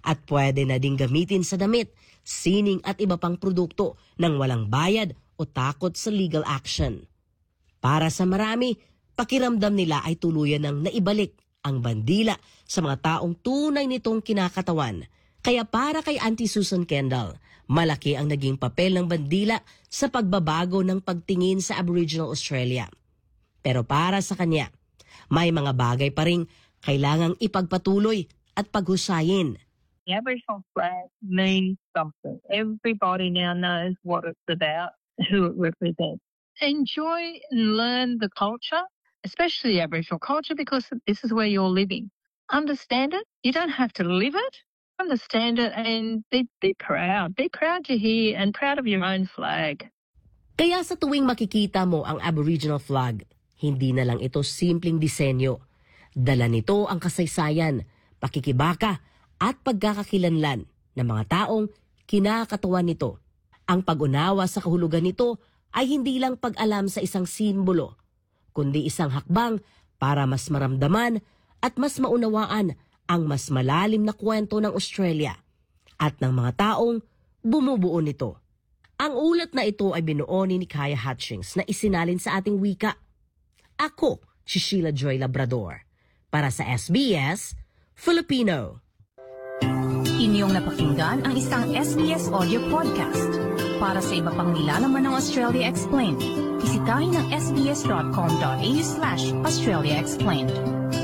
at pwede na ding gamitin sa damit, sining at iba pang produkto nang walang bayad o takot sa legal action. Para sa marami, pakiramdam nila ay tuluyan ng naibalik ang bandila sa mga taong tunay nitong kinakatawan. Kaya para kay Auntie Susan Kendall, malaki ang naging papel ng bandila sa pagbabago ng pagtingin sa Aboriginal Australia. Pero para sa kanya, may mga bagay pa rin kailangang ipagpatuloy at paghusayin. The Aboriginal flag means something. Everybody now knows what it's about, who it represents. Enjoy and learn the culture, especially Aboriginal culture, because this is where you're living. Understand it. You don't have to live it. Understand it and be proud. Be proud you're here and proud of your own flag. Kaya sa tuwing makikita mo ang Aboriginal flag, hindi na lang ito simpleng disenyo. Dala nito ang kasaysayan, pakikibaka at pagkakakilanlan ng mga taong kinakatawan nito. Ang pag-unawa sa kahulugan nito ay hindi lang pag-alam sa isang simbolo, kundi isang hakbang para mas maramdaman at mas maunawaan ang mas malalim na kwento ng Australia at ng mga taong bumubuo nito. Ang ulat na ito ay binuo ni Kaya Hutchings na isinalin sa ating wika. Ako, si Sheila Joy Labrador, para sa SBS Filipino. Inyong napakinggan ang isang SBS Audio Podcast. Para sa iba pang nilalaman ng Australia Explained, bisitahin ang sbs.com.au/Australia Explained.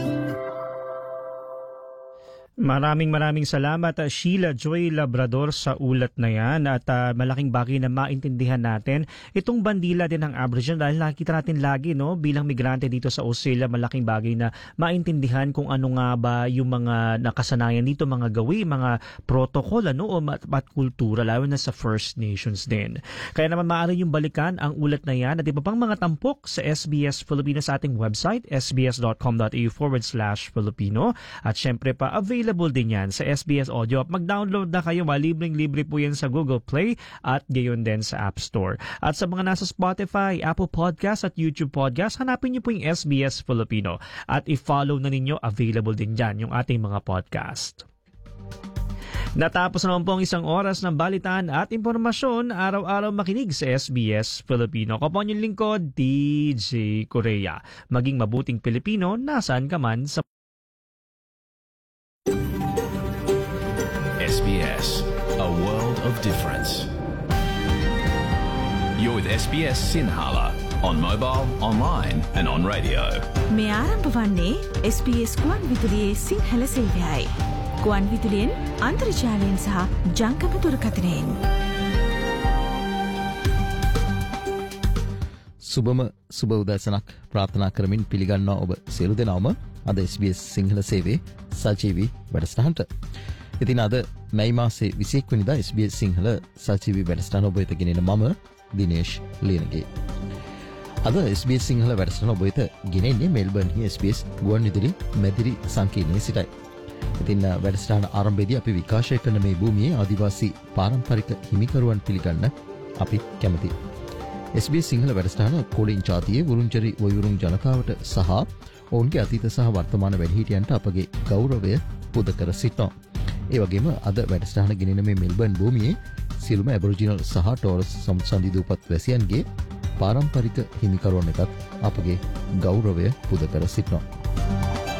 Maraming salamat Sheila Joy Labrador sa ulat na yan at malaking bagay na maintindihan natin itong bandila din ng Aboriginal dahil nakikita natin lagi bilang migrante dito sa Australia, malaking bagay na maintindihan kung ano nga ba yung mga nakasanayan dito, mga gawi, mga protocol o at kultura lalo na sa First Nations din. Kaya naman maaari yung balikan ang ulat na yan at iba pang mga tampok sa SBS Filipino sa ating website sbs.com.au/Filipino at syempre pa available din yan sa SBS Audio. Mag-download na kayo, libreng-libre po yan sa Google Play at gayon din sa App Store. At sa mga nasa Spotify, Apple Podcast at YouTube Podcast, hanapin niyo po yung SBS Filipino at i-follow na ninyo, available din dyan yung ating mga podcast. Natapos naman po ang isang oras ng balitaan at impormasyon, araw-araw makinig sa SBS Filipino. Ako po ang inyong lingkod, DJ Korea. Maging mabuting Pilipino, nasaan ka man sa SBS, a world of difference. You're with SBS Sinhala on mobile, online and on radio. මේ ආරම්භ වන්නේ SBS ගුවන් විදුලියේ සිංහල සේවයයි. ගුවන් විදුලියෙන් අන්තර්ජාලයෙන් සහ ජංගම දුරකථනයෙන්. සුබ උදෑසනක් ප්‍රාර්ථනා කරමින් පිළිගන්නවා ඔබ සියලු දෙනාම අද SBS සිංහල සේවයේ සජීවී වැඩසටහනට. ඉතින් අද මැයි මාසේ 21 වෙනිදා SBS සිංහල සජීවී වැඩසටහන ඔබ වෙත ගෙනෙන මම දිනේෂ් ලියනගේ. අද SBS සිංහල වැඩසටහන ඔබ වෙත ගෙනෙන්නේ මෙල්බර්න්හි SBS ගුවන් විදුලි මැදිරි සංකීර්ණයේ සිටයි. ඉතින් වැඩසටහන ආරම්භයේදී අපි විකාශය කරන මේ භූමියේ ආදිවාසී පාරම්පරික හිමිකරුවන් පිළිගන්න අපි කැමැතියි. SBS සිංහල වැඩසටහන කොලින් ජාතියේ වුරුංජරි වයුරුම් ජනතාවට සහ ඔවුන්ගේ අතීත සහ වර්තමාන වැඩිහිටියන්ට අපගේ ගෞරවය පුද කර සිටිනවා. ඒ වගේම අද වැඩසටහන ගෙනෙන මේ මෙල්බර්න් භූමියේ සියලුම ඇබොරිජිනල් සහ ටෝරස් සම්සන්දි දූපත් වැසියන්ගේ පාරම්පරික හිමිකරුවන් එකත් අපගේ ගෞරවය පුද කර සිටිනවා.